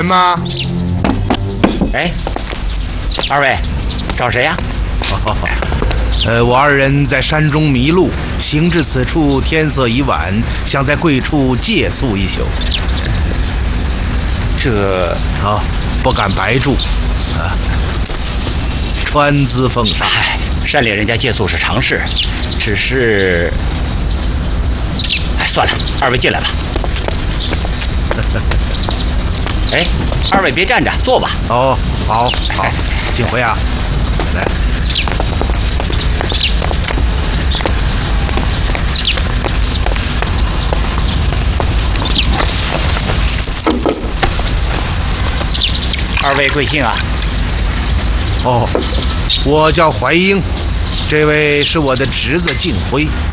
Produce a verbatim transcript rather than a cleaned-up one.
人吗？ 哎，二位，找谁呀？ 哦，呃，我二人在山中迷路，行至此处，天色已晚，想在贵处借宿一宿。 这啊，不敢白住，啊，川资奉上。 嗨，山里人家借宿是常事，只是……哎，算了，二位进来吧。哎，二位别站着，坐吧。 哦，好，好，景辉啊，来。 二位贵姓啊？ 哦，我叫怀英，这位是我的侄子敬辉。